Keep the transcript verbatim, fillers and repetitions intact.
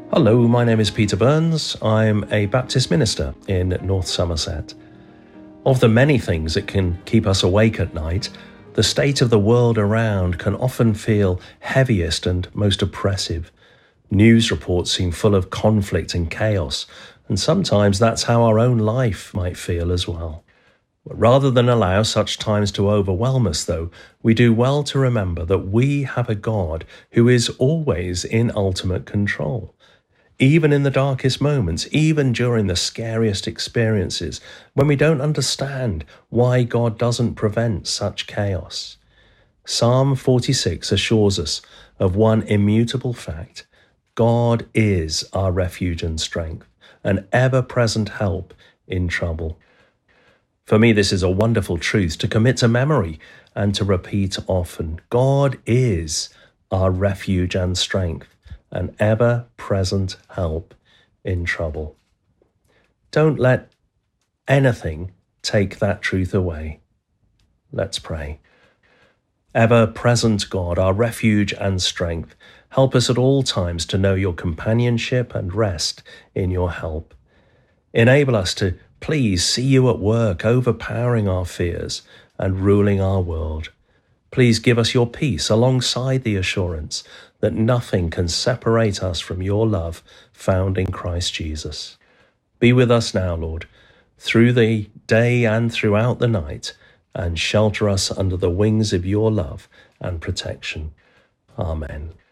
Hello, my name is Peter Burns. I'm a Baptist minister in North Somerset. Of the many things that can keep us awake at night, the state of the world around can often feel heaviest and most oppressive. News reports seem full of conflict and chaos, and sometimes that's how our own life might feel as well. But rather than allow such times to overwhelm us, though, we do well to remember that we have a God who is always in ultimate control. Even in the darkest moments, even during the scariest experiences, when we don't understand why God doesn't prevent such chaos. Psalm forty-six assures us of one immutable fact: God is our refuge and strength, an ever-present help in trouble. For me, this is a wonderful truth to commit to memory and to repeat often. God is our refuge and strength, an ever-present help in trouble. Don't let anything take that truth away. Let's pray. Ever-present God, our refuge and strength, help us at all times to know your companionship and rest in your help. Enable us to please see you at work, overpowering our fears and ruling our world. Please give us your peace alongside the assurance that nothing can separate us from your love found in Christ Jesus. Be with us now, Lord, through the day and throughout the night, and shelter us under the wings of your love and protection. Amen.